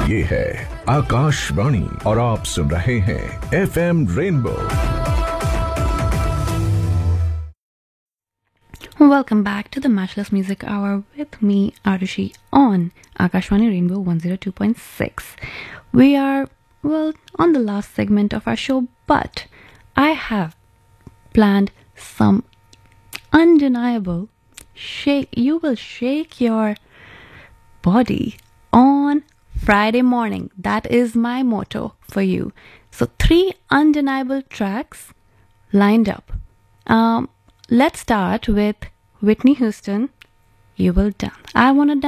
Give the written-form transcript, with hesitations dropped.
ये है आकाशवाणी और आप सुन रहे हैं FM rainbow. Welcome back to the Matchless Music Hour with me, Arushi, on Akashwani Rainbow 102.6. We are, well, on the last segment of our show, but I have planned some undeniable shake. You will shake your body on Friday morning. That is my motto for you. So 3 undeniable tracks lined up. Let's start with Whitney Houston, You Will Dance. I Wanna Dance.